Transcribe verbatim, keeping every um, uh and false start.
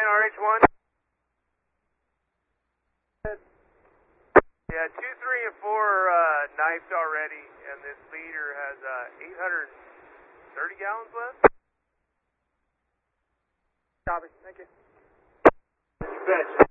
R H one. Yeah, two, three, and four are uh, knifed already, and this leader has uh, eight hundred thirty gallons left. Copy, thank you. You betcha.